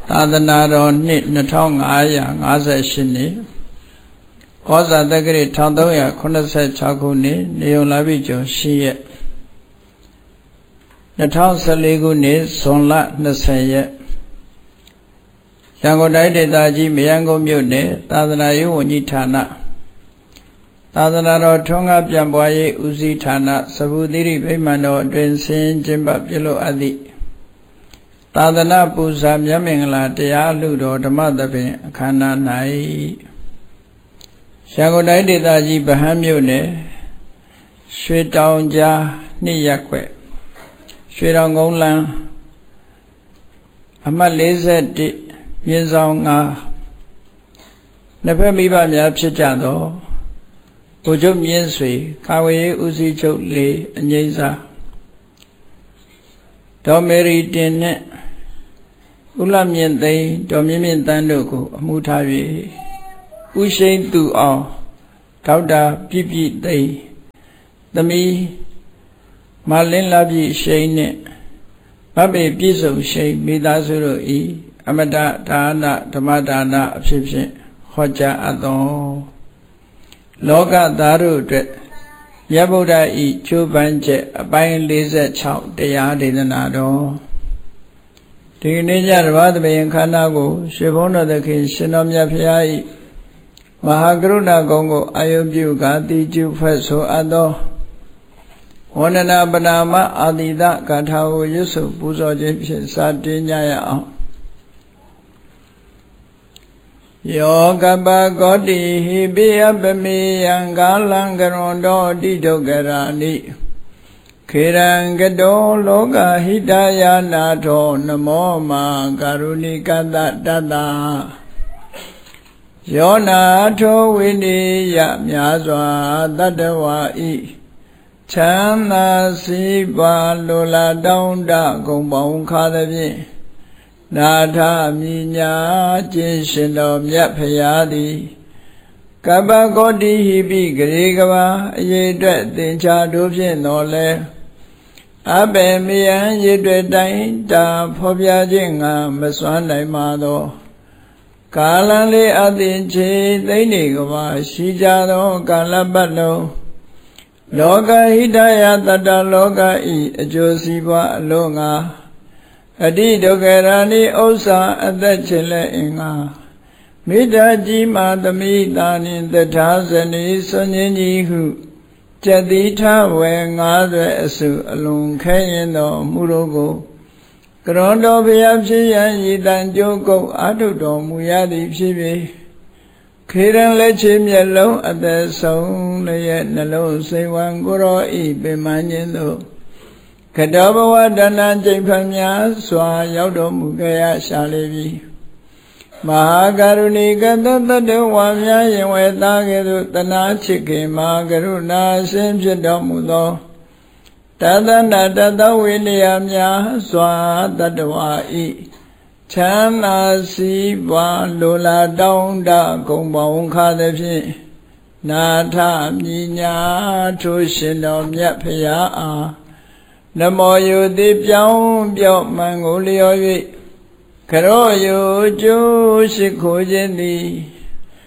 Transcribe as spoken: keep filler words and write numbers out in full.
သာသနာတော်နှစ်နှစ်ထောင်ငါးရာငါးဆယ်ရှစ်နှစ်ကောဇာတက္ကရာတစ်ထောင်သုံးရာခုနှစ်ဆယ်ခြောက်ခုနှစ်နေုံလာပြီကျော်ရှစ်ရက်နှစ်ထောင်ဆယ်လေးခုနှစ်ဇွန်လနှစ်ဆယ်ရက်ရန်ကုန်တိုင်းဒေသကြီးမရန်ကုန်မြို့နယ်သာသနာရေးဝန်ကြီးဌာနသာသနာတော်ထွန်းကားပြန်ပွားရေးဦးစီးဌာနစဗုသီရိဗိမာန်တော်အတွင်ဆင်းကျင်းပပြုလုပ်အပ်သည့်သာသနာပူဇာမြတ်မင်္ဂလာတရားအလှတော်ဓမ္မသဘင်အခမ်းအနား၌ရန်ကုန်တိုင်းဒေသကြီးဗဟန်းမြို့နယ်ရွှေတောင်ကြားနှစ်ရပ်ကွက်ရွှေတောင်ကုန်းလမ်းအမှတ်လေး၁၁မြင်းဆောင်ငါနှစ်ဖက်မိဘများဖြစ်ကြသောဗိုလ်ချုပ်မြင့်ဆွေကာဝေးဦးစီးချုပ်လေးအငိမ့်စာဒေါ်မေရီတင်နဲ့ဦးလမြင့်သိန်းဒေါ်မြင့်မြင့်တန်းတို့ကိုအမှုထား၍ဦးရှိန်သူအောင်ဒေါက်တာပြည့်ပြည့်သိန်းသမီးမလင်းလာပြည့်ရှိန်နဲ့ဗဗ္ဗေပြည့်စုံရှိန်မိသားစုတို့ဤအမတဒါနဓမ္မဒါနအဖြစ်ဖြင့်ဟောကြားအပ်သောလောကသားတို့အတွက်မြတ်ဗုဒ္ဓဤကျိုးပန်းချက်အပိုင်းလေးဆယ်ခြောက်တရားဒေသနာတော်ဒီနေ့ညဓမ္မသဘင်ခန္ဓာကိုရွှေဘုန်းတော်သခင်ရှင်တော်မြတ်ဖရာဤမဟာကရုဏာကုံကိုအာယုပြုကာတိကျုဖက်ဆိုအပ်သောဝန္ဒနာပနာမအာတိတဂါထာကိုရွတ်ဆိုပူဇော်ခြင်းဖြင့်စတင်ကြရအောင်ယောကပကောတိဟိပိယပမေယံကာလံကရွန်တော်တိဒုက္ခရာနိခေရံကတောလောကဟိတယာနာထောနမောမာကာရုဏိကတတတယောနာထောဝိနိယမြာစွာတတဝါဤချမ်းသာစီပါလိုလားတောင်းတဂုံပေါင်းခါသဖြင့်နာထမြညာကျင့်ရှင်တော်မြတ်ဖရာသည်ကပ္ပကောတိဟိပိဂရေကဘာအရေးအတွက်သင်္ချာတို့ဖြင့်တော်လဲအဘေမယံရေတွေ့တိုင်းတာဖော်ပြခြင်းငါမစွမ်းနိုင်ပါသောကာလလေးအသင်ချေသိမ့်နေကဘာရှိကြသောကာလပတ်လုံးလောကဟိတယတတလောကဤအကျိုးစီးပွားအလို့ငါအတိဒုက္ခရာနိဥစ္စာအသက်ချေလက်အင်္ဂါမိတ္တကြီးမာသမိတာနှင့်တထာဇနီဆွန်ញင်းကြီးဟုကျက်တိထဝေငါးသွဲအစုအလွန်ခဲရင်တော်မူတို့ကိုကရွန်တော်ဘုရားဖြစ်ရန်ရည်တန်ကြိုးကုပ်အာထုတော်မူရသည်ဖြစ်ပြီးခေရန်လက်ချေမျက်လုံးအသက်ဆုံးလည်းရဲ့နှလုံးစိတ်ဝံကိုရောဤပင်မခြင်းတို့ကတောဘဝတဏ္ဍကျိန်ဖန်များစွာရောက်တော်မူကြရရှာလေပြီမဟာကရုဏီကတတတဝါများရင်ဝဲသားကဲ့သို့တနာချစ်ခင်မဟာကရုဏာရှင်ဖြစ်တော်မူသောတသနာတတဝိနည်းများစွာတတဝါဤချမ်းသာစီးပွားလိုလားတောင်းတဂုံပေါင်းခါသဖြင့်နာထမြညာထိုရှင်တော်မြတ်ဖရာအားနမောယုတိပြောင်းပြော့မှန်ကိုလျော်၍ကရောယုကျိုးရှိခိုးခြင်းသည်